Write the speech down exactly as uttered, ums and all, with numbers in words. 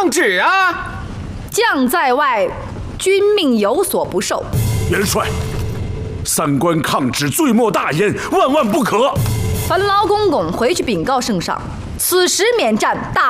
抗旨啊！ 将在外，君命有所不受。 元帅，三关抗旨，罪莫大焉，万万不可。 烦劳公公回去禀告圣上，此时免战，大